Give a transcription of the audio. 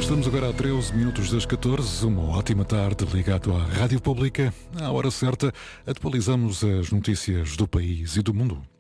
Estamos agora a 13 minutos das 14, uma ótima tarde ligado à Rádio Pública. À hora certa, atualizamos as notícias do país e do mundo.